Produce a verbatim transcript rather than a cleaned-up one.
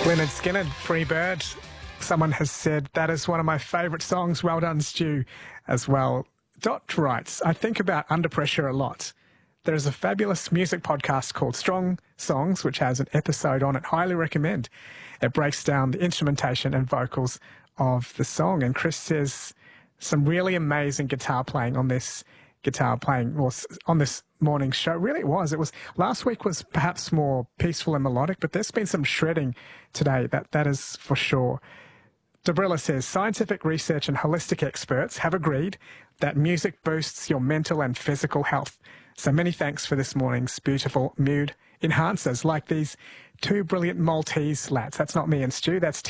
Lynyrd Skynyrd, Free Bird. Someone has said that is one of my favourite songs. Well done, Stu, as well. Dot writes, I think about Under Pressure a lot. There is a fabulous music podcast called Strong Songs, which has an episode on it. Highly recommend. It breaks down the instrumentation and vocals of the song. And Chris says some really amazing guitar playing on this guitar playing or on this morning's show. Really, it was. It was last week was perhaps more peaceful and melodic, but there's been some shredding today. That that is for sure. Debrilla says scientific research and holistic experts have agreed that music boosts your mental and physical health. So many thanks for this morning's beautiful mood enhancers like these two brilliant Maltese lads. That's not me and Stu. That's